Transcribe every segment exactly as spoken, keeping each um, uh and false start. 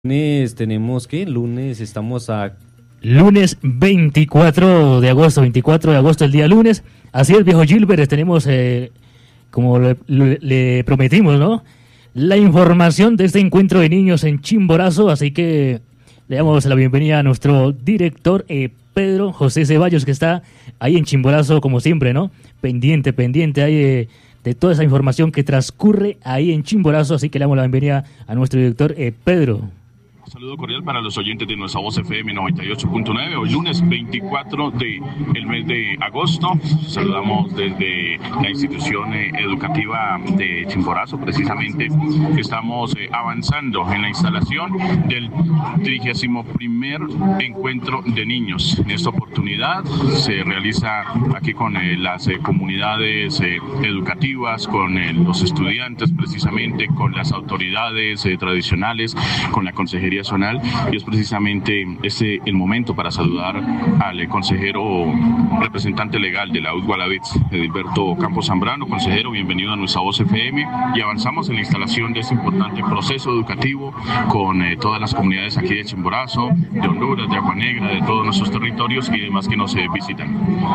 Lunes tenemos que, lunes estamos a... Lunes veinticuatro de agosto, veinticuatro de agosto, el día lunes. Así es, viejo Gilbert, tenemos, eh, como le, le, le prometimos, ¿no? La información de este encuentro de niños en Chimborazo, así que le damos la bienvenida a nuestro director, eh, Pedro José Ceballos, que está ahí en Chimborazo, como siempre, ¿no? Pendiente, pendiente ahí de, de toda esa información que transcurre ahí en Chimborazo, así que le damos la bienvenida a nuestro director, eh, Pedro. Un saludo cordial para los oyentes de nuestra voz F M noventa y ocho punto nueve. Hoy lunes veinticuatro del mes de agosto. Saludamos desde la institución eh, educativa de Chimborazo, precisamente. Estamos eh, avanzando en la instalación del trigésimo primer encuentro de niños. En esta oportunidad se realiza aquí con eh, las eh, comunidades eh, educativas, con eh, los estudiantes, precisamente con las autoridades eh, tradicionales, con la consejería zonal, y es precisamente este el momento para saludar al consejero representante legal de la U D Gualavitz, Edilberto Campos Zambrano. Consejero, bienvenido a nuestra voz F M, y avanzamos en la instalación de este importante proceso educativo con eh, todas las comunidades aquí de Chimborazo, de Honduras, de Agua Negra, de todos nuestros territorios y demás que nos eh, visitan.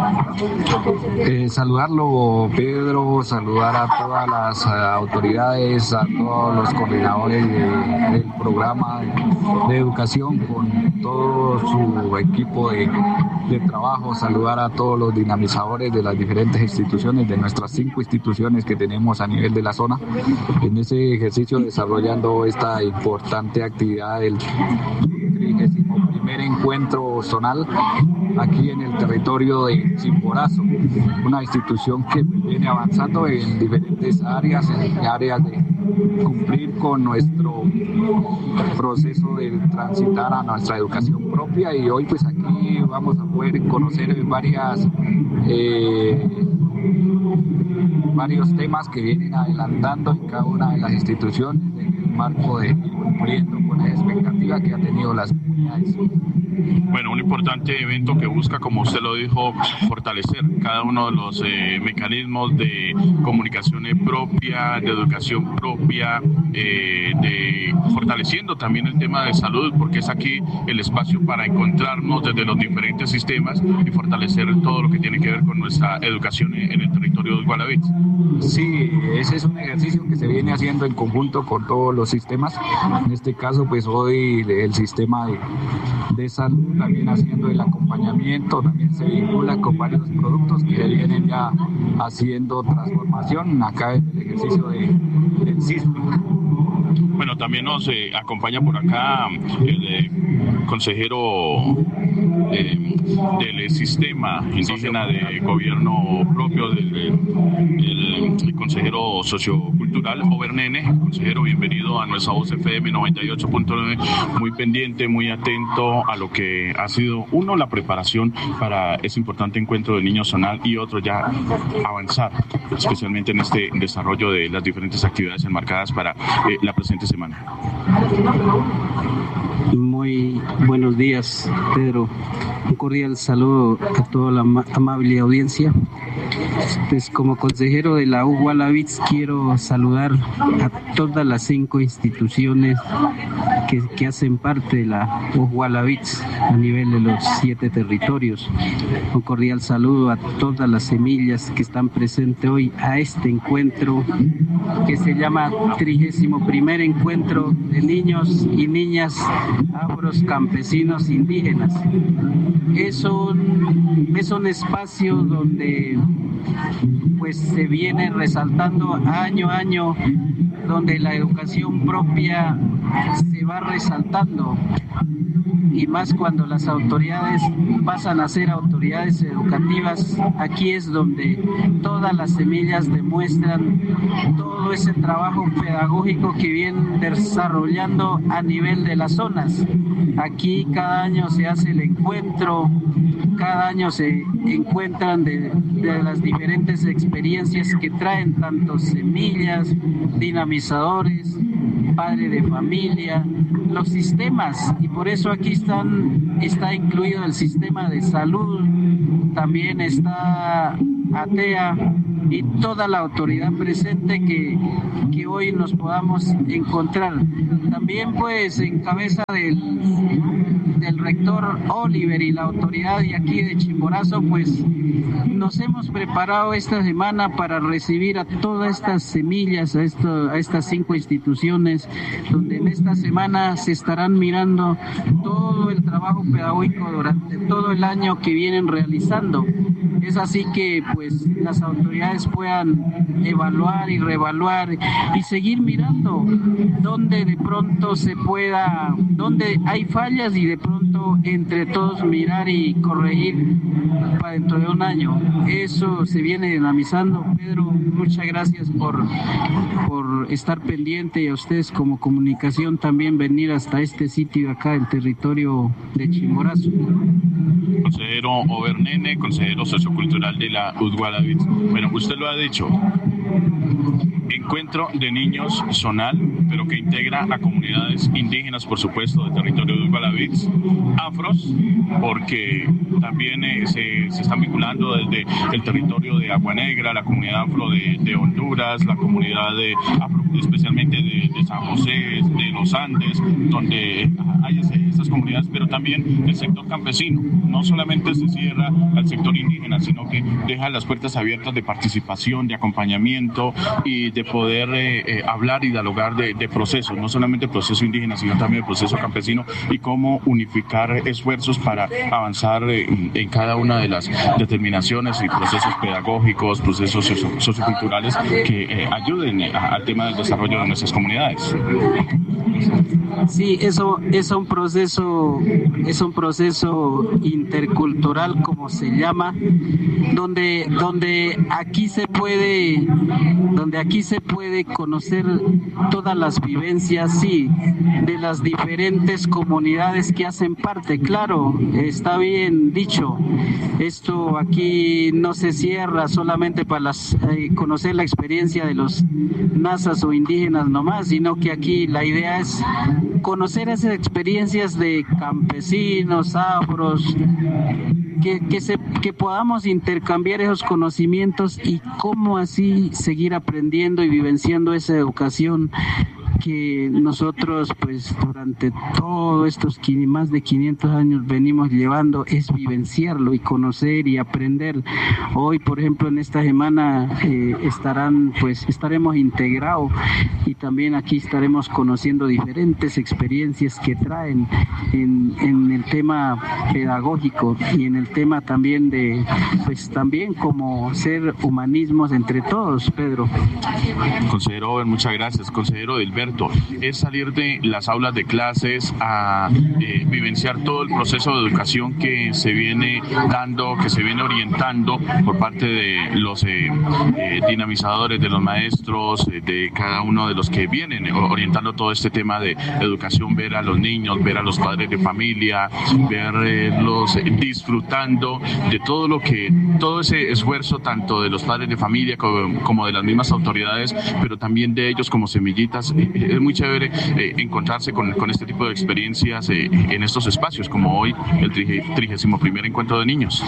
Eh, saludarlo, Pedro, saludar a todas las uh, autoridades, a todos los coordinadores de, del programa de educación, con todo su equipo de, de trabajo, saludar a todos los dinamizadores de las diferentes instituciones, de nuestras cinco instituciones que tenemos a nivel de la zona, en ese ejercicio desarrollando esta importante actividad del trigésimo primer encuentro zonal aquí en el territorio de Chimborazo, una institución que viene avanzando en diferentes áreas, en áreas de cumplir con nuestro proceso de transitar a nuestra educación propia, y hoy pues aquí vamos a poder conocer varias eh, varios temas que vienen adelantando en cada una de las instituciones en el marco de ir cumpliendo con la expectativa que ha tenido las comunidades. Bueno, un importante evento que busca, como usted lo dijo, fortalecer cada uno de los eh, mecanismos de comunicación propia, de educación propia, eh, de fortaleciendo también el tema de salud, porque es aquí el espacio para encontrarnos desde los diferentes sistemas y fortalecer todo lo que tiene que ver con nuestra educación en el territorio de Gualavitz. Sí, ese es un ejercicio que se viene haciendo en conjunto con todos los sistemas. En este caso, pues hoy el sistema de, de salud también haciendo el acompañamiento, también se vincula con varios productos que vienen ya haciendo transformación acá en el ejercicio de, del SISMIC. Bueno, también nos eh, acompaña por acá el eh, consejero eh, del sistema indígena de gobierno propio, del, del el consejero sociocultural, Overnene. Consejero, bienvenido a nuestra voz F M noventa y ocho punto nueve, muy pendiente, muy atento a lo que ha sido, uno, la preparación para ese importante encuentro del niño zonal, y otro, ya avanzar, especialmente en este desarrollo de las diferentes actividades enmarcadas para eh, la presente semana. Muy buenos días, Pedro. Un cordial saludo a toda la ama- amable audiencia. Pues como consejero de la U Gualavitz quiero saludar a todas las cinco instituciones que, que hacen parte de la U Gualavitz a nivel de los siete territorios. Un cordial saludo a todas las semillas que están presentes hoy a este encuentro que se llama trigésimo primer encuentro de niños y niñas afros campesinos indígenas. Es un, es un espacio donde pues se viene resaltando año a año, donde la educación propia se va resaltando, y más cuando las autoridades pasan a ser autoridades educativas. Aquí es donde todas las semillas demuestran todo ese trabajo pedagógico que vienen desarrollando a nivel de las zonas. Aquí cada año se hace el encuentro, cada año se encuentran de, de las diferentes experiencias que traen tanto semillas, dinamizadores, padre de familia, los sistemas, y por eso aquí están, está incluido el sistema de salud, también está ATEA, y toda la autoridad presente que, que hoy nos podamos encontrar. También pues en cabeza del, del rector Oliver y la autoridad de aquí de Chimborazo, pues nos hemos preparado esta semana para recibir a todas estas semillas, a, esto, a estas cinco instituciones, donde en esta semana se estarán mirando todo el trabajo pedagógico durante todo el año que vienen realizando. Es así que pues las autoridades puedan evaluar y reevaluar y seguir mirando donde de pronto se pueda, donde hay fallas y de pronto entre todos mirar y corregir para dentro de un año. Eso se viene dinamizando. Pedro, muchas gracias por, por estar pendiente, y a ustedes como comunicación también venir hasta este sitio acá en territorio de Chimborazo. Consejero Overnene, consejero sociocultural de la U D Gualavitz. Bueno, usted lo ha dicho, encuentro de niños zonal, pero que integra a comunidades indígenas, por supuesto, del territorio de U D Gualavitz, afros, porque también eh, se, se están vinculando desde el territorio de Agua Negra, la comunidad afro de, de Honduras, la comunidad de afro, especialmente de, de San José, de los Andes, donde hay estas comunidades, pero también el sector campesino. No solamente se cierra al sector indígena, sino que deja las puertas abiertas de participación, de acompañamiento y de poder eh, eh, hablar y dialogar de, de procesos, no solamente el proceso indígena, sino también el proceso campesino, y cómo unificar esfuerzos para avanzar eh, en cada una de las determinaciones y procesos pedagógicos, procesos socio socioculturales que eh, ayuden eh, al tema del desarrollo de nuestras comunidades. Sí, eso es un proceso, es un proceso intercultural, como se llama, donde, donde aquí se puede, donde aquí se puede conocer todas las vivencias, sí, de las diferentes comunidades que hacen parte. Claro, está bien dicho, esto aquí no se cierra solamente para las, eh, conocer la experiencia de los nazas o indígenas nomás, sino que aquí la idea es conocer esas experiencias de campesinos, afros, que, que, se, que podamos intercambiar esos conocimientos y cómo así seguir aprendiendo y vivenciando esa educación que nosotros pues durante todos estos más de quinientos años venimos llevando, es vivenciarlo y conocer y aprender. Hoy, por ejemplo, en esta semana eh, estarán pues estaremos integrados, y también aquí estaremos conociendo diferentes experiencias que traen en, en el tema pedagógico y en el tema también de pues también como ser humanismos entre todos. Pedro. Consejero Over, muchas gracias. Consejero Dilberto, es salir de las aulas de clases a eh, vivenciar todo el proceso de educación que se viene dando, que se viene orientando por parte de los eh, eh, dinamizadores, de los maestros, eh, de cada uno de los que vienen orientando todo este tema de educación, ver a los niños, ver a los padres de familia, verlos eh, disfrutando de todo lo que, todo ese esfuerzo tanto de los padres de familia como, como de las mismas autoridades, pero también de ellos como semillitas. Eh, es muy chévere eh, encontrarse con, con este tipo de experiencias eh, en estos espacios, como hoy el trigésimo primer encuentro de niños.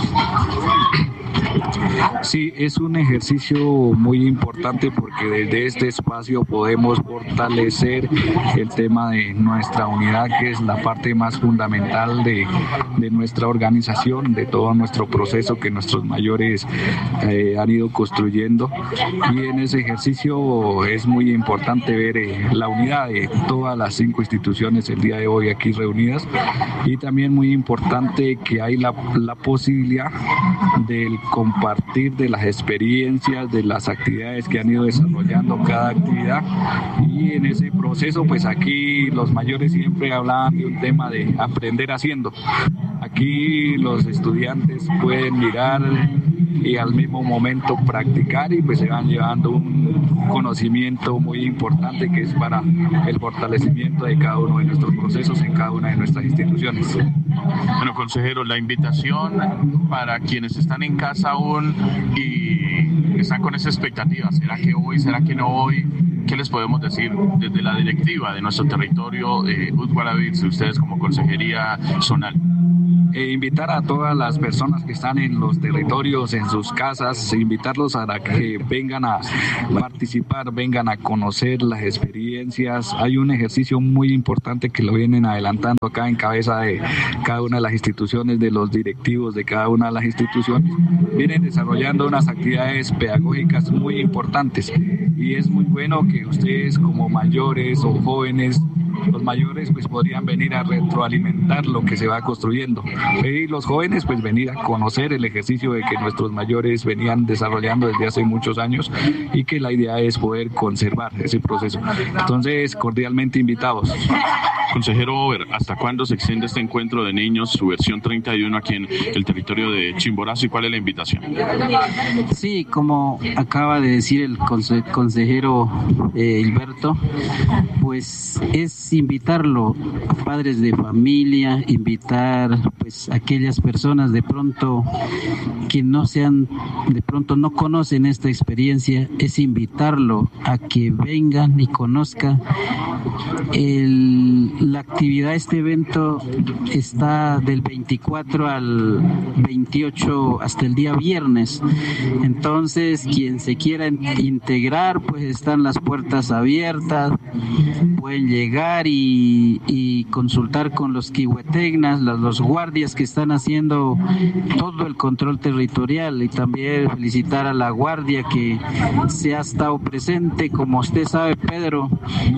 Sí, es un ejercicio muy importante porque desde este espacio podemos fortalecer el tema de nuestra unidad, que es la parte más fundamental de, de nuestra organización, de todo nuestro proceso que nuestros mayores eh, han ido construyendo. Y en ese ejercicio es muy importante ver eh, la unidad de todas las cinco instituciones el día de hoy aquí reunidas, y también muy importante que hay la, la posibilidad del compartir de las experiencias, de las actividades que han ido desarrollando cada actividad. Y en ese proceso pues aquí los mayores siempre hablaban de un tema de aprender haciendo. Aquí los estudiantes pueden mirar y al mismo momento practicar, y pues se van llevando un conocimiento muy importante que es para el fortalecimiento de cada uno de nuestros procesos en cada una de nuestras instituciones. Bueno, consejero, la invitación para quienes están en casa aún y están con esa expectativa, ¿será que hoy, será que no hoy? ¿Qué les podemos decir desde la directiva de nuestro territorio, eh, U D Gualavitz, ustedes como consejería zonal? e invitar a todas las personas que están en los territorios, en sus casas, invitarlos a que vengan a participar, vengan a conocer las experiencias. Hay un ejercicio muy importante que lo vienen adelantando acá en cabeza de cada una de las instituciones, de los directivos de cada una de las instituciones. Vienen desarrollando unas actividades pedagógicas muy importantes y es muy bueno que ustedes como mayores o jóvenes, los mayores pues podrían venir a retroalimentar lo que se va construyendo y los jóvenes pues venir a conocer el ejercicio de que nuestros mayores venían desarrollando desde hace muchos años y que la idea es poder conservar ese proceso. Entonces, cordialmente invitados. Consejero Over, ¿hasta cuándo se extiende este encuentro de niños, su versión treinta y uno aquí en el territorio de Chimborazo, y cuál es la invitación? Sí, como acaba de decir el conse- consejero eh, Hilberto, pues es invitarlo a padres de familia, invitar pues a aquellas personas de pronto que no sean, de pronto no conocen esta experiencia, es invitarlo a que vengan y conozcan el la actividad. Este evento está del veinticuatro al veintiocho hasta el día viernes, entonces quien se quiera integrar pues están las puertas abiertas, pueden llegar y, y consultar con los kihuetegnas, los, los guardias que están haciendo todo el control territorial, y también felicitar a la guardia que se ha estado presente. Como usted sabe, Pedro,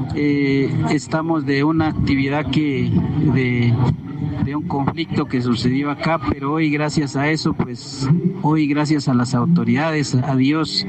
eh, estamos de una actividad que de, de un conflicto que sucedió acá, pero hoy gracias a eso, pues hoy gracias a las autoridades, a Dios,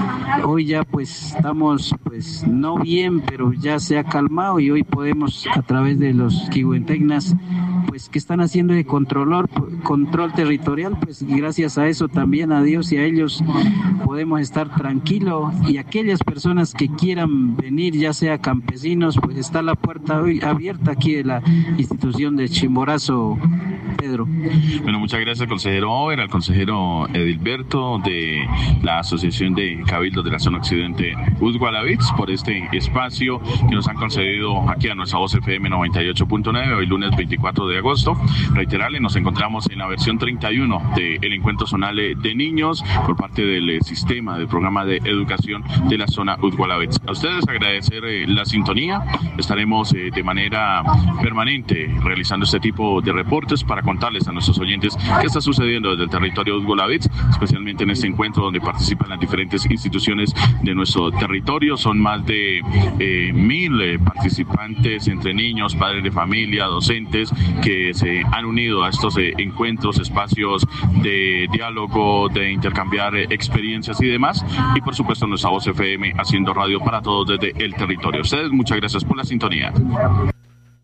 hoy ya pues estamos pues no bien, pero ya se ha calmado y hoy podemos a través de los kihuetegnas pues que están haciendo de controlor, control territorial, pues gracias a eso también a Dios y a ellos podemos estar tranquilos, y aquellas personas que quieran venir, ya sea campesinos, pues está la puerta hoy abierta aquí de la institución de Chimborazo, Pedro. Bueno, muchas gracias al consejero Over, al consejero Edilberto de la Asociación de Cabildos de la Zona Occidente Udgualavitz por este espacio que nos han concedido aquí a nuestra voz F M noventa y ocho punto nueve, hoy lunes veinticuatro de agosto. Reiterarle, nos encontramos en la versión treinta y uno del encuentro zonal de niños por parte del sistema del programa de educación de la zona Udgualavitz. A ustedes agradecer eh, la sintonía. Estaremos eh, de manera permanente realizando este tipo de reportes para contarles a nuestros oyentes qué está sucediendo desde el territorio de Udgualavitz, especialmente en este encuentro donde participan las diferentes instituciones de nuestro territorio. Son más de eh, mil eh, participantes entre niños, padres de familia, docentes, que se han unido a estos eh, encuentros, espacios de diálogo, de intercambiar eh, experiencias y demás, y por supuesto nuestra voz F M haciendo radio para todos desde el territorio. A ustedes muchas gracias por la sintonía.